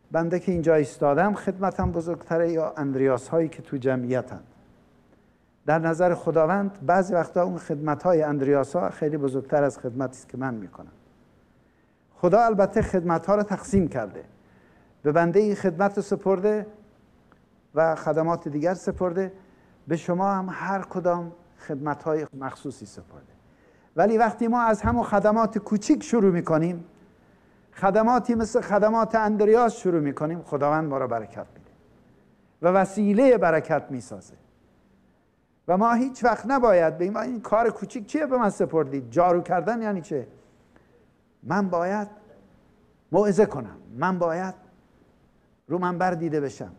بنده که اینجا ایستادم خدمتم بزرگتره یا اندریاس هایی که تو جمعیتن؟ در نظر خداوند بعضی وقتا اون خدمت های اندریاس ها خیلی بزرگتر از خدمتی است که من میکنم. خدا البته خدمت ها رو تقسیم کرده، به بنده این خدمت رو سپرده و خدمات دیگر سپرده، به شما هم هر کدام خدمت های مخصوصی سپرده. ولی وقتی ما از همون خدمات کوچیک شروع میکنیم، خدماتی مثل خدمات اندریاس شروع میکنیم، خداوند ما را برکت میده و وسیله برکت میسازه. و ما هیچ وقت نباید بگیم این کار کوچیک چیه به من سپردید؟ جارو کردن یعنی چه؟ من باید موعظه کنم، من باید رو منبر دیده بشم.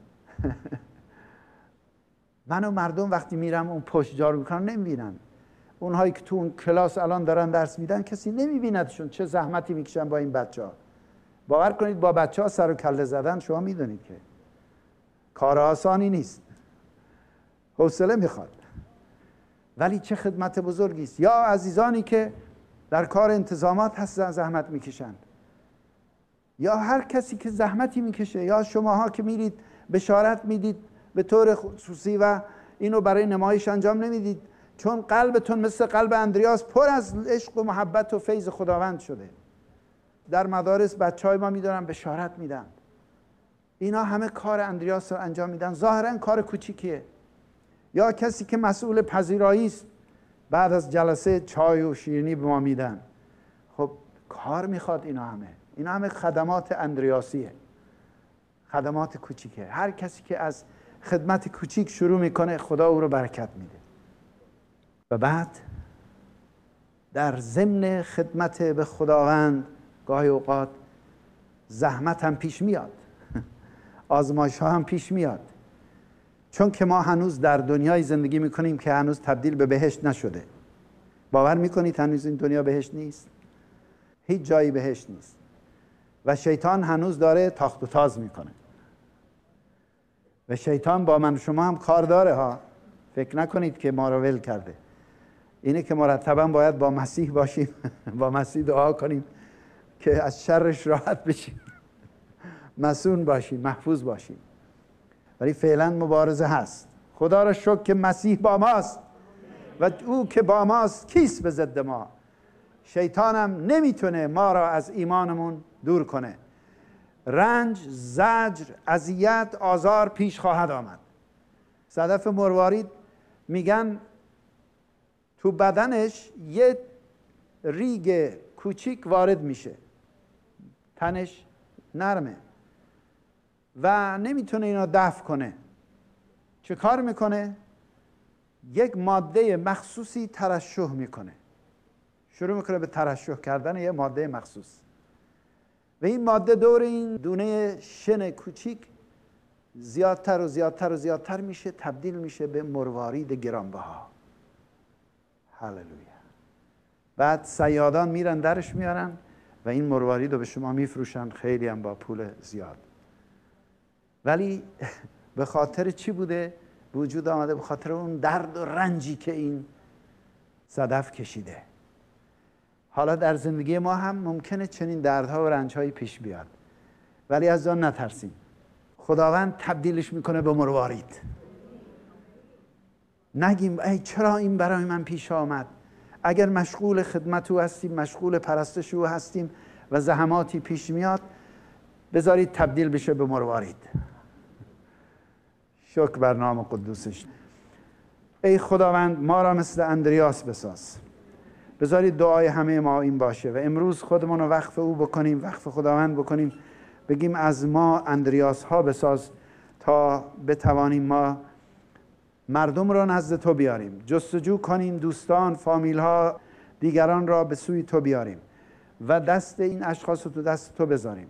من و مردم وقتی میرم اون پشت جارو میکنم نمیبینن. اونهایی که تو اون کلاس الان دارن درس میدن کسی نمیبیندشون چه زحمتی میکشن با این بچه‌ها. باور کنید با بچه‌ها سر و کله زدن شما میدونید که کار آسانی نیست، حوصله میخواد. ولی چه خدمت بزرگی است. یا عزیزانی که در کار انتظامات هستن زحمت میکشند، یا هر کسی که زحمتی میکشه، یا شماها که میرید بشارت میدید به طور خصوصی و اینو برای نمایش انجام نمیدید، چون قلبتون مثل قلب اندریاس پر از عشق و محبت و فیض خداوند شده. در مدارس بچهای ما میدارن بشارت میدن، اینا همه کار اندریاس رو انجام میدن. ظاهرا کار کوچیکیه. یا کسی که مسئول پذیرایی است، بعد از جلسه چای و شیرینی به ما میدن. خب کار میخواد. اینا همه خدمات اندریاسیه، خدمات کوچیکه. هر کسی که از خدمت کوچیک شروع میکنه خدا او رو برکت میده. و بعد در ضمن خدمت به خداوند گاهی اوقات زحمت هم پیش میاد، آزمایش ها هم پیش میاد، چون که ما هنوز در دنیای زندگی میکنیم که هنوز تبدیل به بهشت نشده. باور میکنید هنوز این دنیا بهشت نیست؟ هیچ جایی بهشت نیست و شیطان هنوز داره تاخت و تاز میکنه و شیطان با من و شما هم کار داره ها. فکر نکنید که ما رو ول کرده. اینه که مرتبا باید با مسیح باشیم، با مسیح دعا کنیم که از شرش راحت بشیم، مصون باشیم، محفوظ باشیم. ولی فعلا مبارزه هست. خدا را شکر که مسیح با ماست و او که با ماست کیست به ضد ما؟ شیطانم نمیتونه ما را از ایمانمون دور کنه. رنج، زجر، اذیت، آزار پیش خواهد آمد. صدف مروارید میگن تو بدنش یه ریگ کوچیک وارد میشه، تنش نرمه و نمیتونه اینو دفع کنه. چه کار میکنه؟ یک ماده مخصوصی ترشح میکنه، شروع میکنه به ترشح کردن یه ماده مخصوص و این ماده دور این دونه شن کوچیک زیادتر و زیادتر و زیادتر میشه، تبدیل میشه به مروارید گرانبها. هللویا. بعد صیادان میرن درش میارن و این مروارید رو به شما میفروشن، خیلی هم با پول زیاد. ولی به خاطر چی بوده وجود آمده؟ به خاطر اون درد و رنجی که این صدف کشیده. حالا در زندگی ما هم ممکنه چنین دردها و رنجهایی پیش بیاد، ولی از آن نترسیم. خداوند تبدیلش میکنه به مروارید. نگیم ای چرا این برای من پیش آمد. اگر مشغول خدمت او هستیم، مشغول پرستش او هستیم و زحماتی پیش میاد، بذارید تبدیل بشه به مروارید. شکر بر نام قدوسش. ای خداوند ما را مثل اندریاس بساز. بذارید دعای همه ما این باشه و امروز خودمون رو وقف او بکنیم، وقف خداوند بکنیم، بگیم از ما اندریاس ها بساز تا بتوانیم ما مردم را نزد تو بیاریم، جستجو کنیم دوستان، فامیل ها، دیگران را به سوی تو بیاریم و دست این اشخاص رو تو دست تو بذاریم.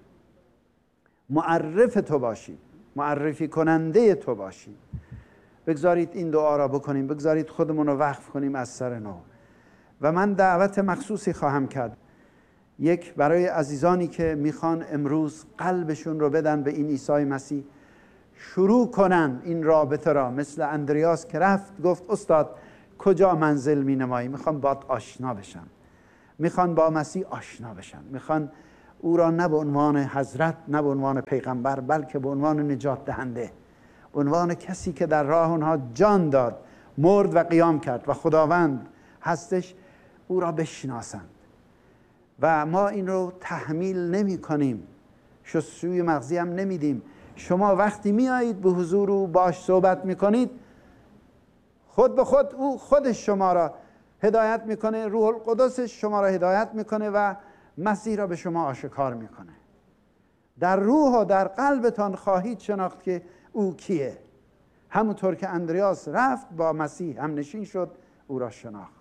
معرف تو باشیم، معرفی کننده تو باشیم. بگذارید این دعا را بکنیم، بگذارید خودمون رو وقف کنیم از سر نو. و من دعوت مخصوصی خواهم کرد، یک برای عزیزانی که میخوان امروز قلبشون رو بدن به این عیسی مسیح، شروع کنن این رابطه را، مثل اندریاس که رفت گفت استاد کجا منزل می نمایی؟ میخوان باهات آشنا بشن، میخوان با مسیح آشنا بشن، میخوان او را نه به عنوان حضرت، نه به عنوان پیغمبر، بلکه به عنوان نجات دهنده، به عنوان کسی که در راه اونها جان داد، مرد و قیام کرد و خداوند هستش، او را بشناسند. و ما این رو تحمیل نمی کنیم، شستشوی مغزی هم نمیدیم. شما وقتی میایید به حضور او باش صحبت میکنید، خود به خود او خودش شما را هدایت میکنه، روح القدسش شما را هدایت میکنه و مسیح را به شما آشکار میکنه. در روح و در قلبتان خواهید شناخت که او کیه. همونطور که اندریاس رفت با مسیح هم نشین شد، او را شناخت.